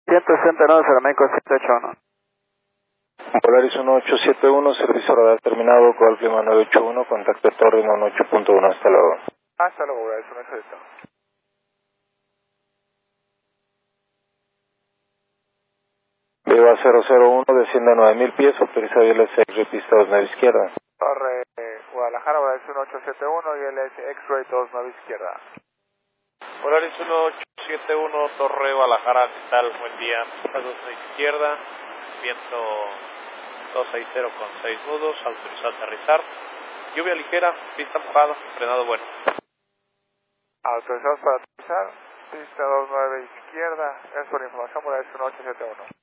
169, Ceramenco 781. Polaris 1871, servicio radar terminado, Golf Lima 981, contacto Torre 18.1, hasta luego. Hasta luego, Polaris 1871. Viva 001, descienda a 9000 pies, autorizado ILS repista 29 izquierda. Torre Guadalajara, Polaris 1871 y LS X-Ray 29 izquierda. Polaris 1871, Torre Guadalajara, ¿qué tal? Buen día. A 29 izquierda, viento 260 con 6 nudos, autorizado a aterrizar. Lluvia ligera, pista mojada, frenado bueno. Autorizados para aterrizar, pista 29 izquierda. Gracias por la información, Polaris 1871.